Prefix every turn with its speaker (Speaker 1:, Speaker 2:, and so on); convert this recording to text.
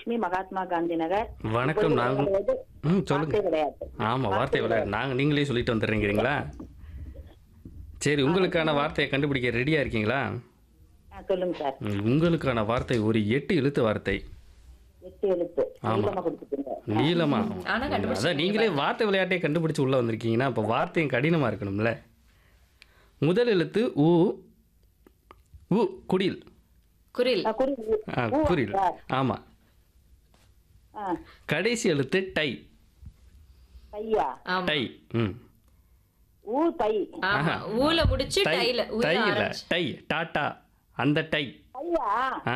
Speaker 1: விஜயலட்சுமி, மகாத்மா காந்தி நகர்.
Speaker 2: வணக்கம். நாங்க சொல்லுங்க.
Speaker 1: வார்த்தை விளையாட்டு.
Speaker 2: ஆமா, வார்த்தை விளையாடு. நீங்களே சொல்லிட்டு வந்துடுறீங்களா? சரி, உங்களுக்கான வார்த்தையை கண்டுபிடிக்க ரெடியா இருக்கீங்களா?
Speaker 1: சொல்லுங்க சார்.
Speaker 2: உங்களுக்கான வார்த்தை ஒரு 8 எழுத்து வார்த்தை.
Speaker 1: 8 எழுத்து.
Speaker 2: ஆமா.
Speaker 1: நீளமா கொடுத்துருங்க.
Speaker 2: நீளமா?
Speaker 3: ஆனா கண்டுபிடிச்சிட்டீங்க
Speaker 2: அதான் நீங்களே வார்த்தை விளையாட்டே கண்டுபிடிச்சு உள்ள வந்திருக்கீங்கன்னா அப்ப வார்த்தையும் கடினமா இருக்கணும்ல. முதல் எழுத்து உ. உ குடில்.
Speaker 3: குரில்.
Speaker 2: குரில். ஆமா. கடைசி எழுத்து டை.
Speaker 1: தையா?
Speaker 3: ஆமா.
Speaker 2: டை.
Speaker 1: ஊ தை.
Speaker 3: ஆமா. ஊல முடிச்சு
Speaker 2: டை.
Speaker 3: டைல ஊல
Speaker 2: டை இல்ல,
Speaker 3: ஆரம்பிச்சு.
Speaker 2: டை. டாடா அந்த டை.
Speaker 1: தையா?